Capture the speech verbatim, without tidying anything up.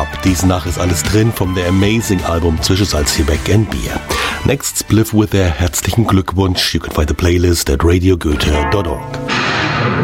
Up. Dies nach ist alles drin vom The Amazing Album Zwischensalzgebäck and Beer. Next, Spliff with their herzlichen Glückwunsch. You can find the playlist at radio goethe dot org.